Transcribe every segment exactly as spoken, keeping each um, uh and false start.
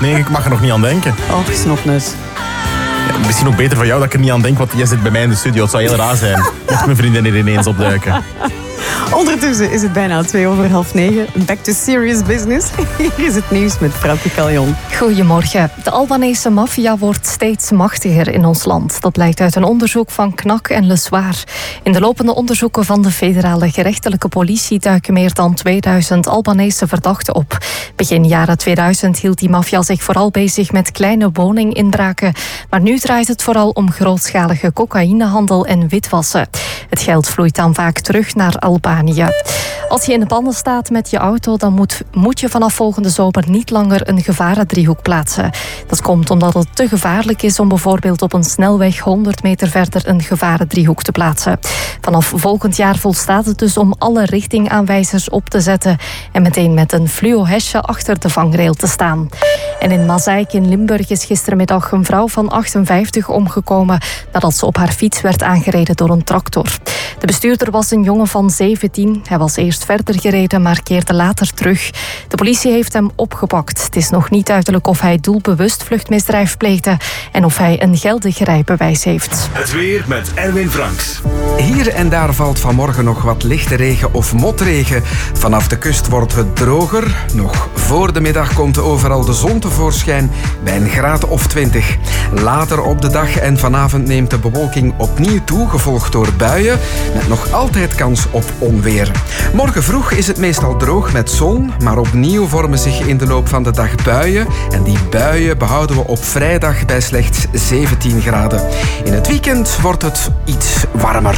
Nee, ik mag er nog niet aan denken. Oh, snopneus. Ja, misschien ook beter van jou dat ik er niet aan denk, want jij zit bij mij in de studio. Het zou heel raar zijn mocht mijn vriendin er ineens opduiken. Ondertussen is het bijna twee over half negen. Back to serious business. Hier is het nieuws met Frauke Caljon. Goedemorgen. De Albanese maffia wordt steeds machtiger in ons land. Dat blijkt uit een onderzoek van K N A K en Le Soir. In de lopende onderzoeken van de federale gerechtelijke politie duiken meer dan tweeduizend Albanese verdachten op. Begin jaren tweeduizend hield die maffia zich vooral bezig met kleine woninginbraken. Maar nu draait het vooral om grootschalige cocaïnehandel en witwassen. Het geld vloeit dan vaak terug naar Albanië. Als je in de banden staat met je auto, dan moet, moet je vanaf volgende zomer niet langer een gevarendriehoek plaatsen. Dat komt omdat het te gevaarlijk is om bijvoorbeeld op een snelweg honderd meter verder een gevarendriehoek te plaatsen. Vanaf volgend jaar volstaat het dus om alle richtingaanwijzers op te zetten en meteen met een fluo-hesje achter de vangrail te staan. En in Mazeik in Limburg is gistermiddag een vrouw van achtenvijftig omgekomen nadat ze op haar fiets werd aangereden door een tractor. De bestuurder was een jongen van zeventien. Hij was eerst verder gereden, maar keerde later terug. De politie heeft hem opgepakt. Het is nog niet duidelijk of hij doelbewust vluchtmisdrijf pleegde en of hij een geldig rijbewijs heeft. Het weer met Erwin Franks. Hier en daar valt vanmorgen nog wat lichte regen of motregen. Vanaf de kust wordt het droger. Nog voor de middag komt overal de zon tevoorschijn bij een graad of twintig. Later op de dag en vanavond neemt de bewolking opnieuw toe, gevolgd door buien, met nog altijd kans op onweer. Morgen vroeg is het meestal droog met zon, maar opnieuw vormen zich in de loop van de dag buien. En die buien behouden we op vrijdag bij slechts zeventien graden. In het weekend wordt het iets warmer.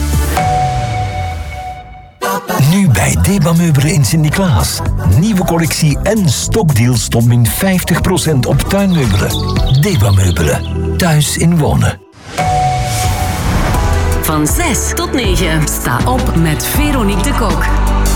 Nu bij Deba Meubelen in Sint-Niklaas. Nieuwe collectie en stokdeals tot min vijftig procent op tuinmeubelen. Deba Meubelen. Thuis in wonen. Van zes tot negen. Sta op met Veronique de Kok.